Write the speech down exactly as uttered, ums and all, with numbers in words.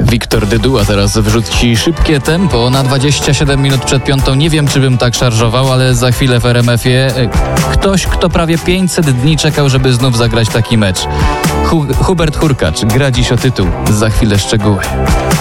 Wiktor Dyduła teraz wrzuci szybkie tempo na dwadzieścia siedem minut przed piątą. Nie wiem, czy bym tak szarżował, ale za chwilę w R M F-ie ktoś, kto prawie pięćset dni czekał, żeby znów zagrać taki mecz. Hu- Hubert Hurkacz gra dziś o tytuł. Za chwilę szczegóły.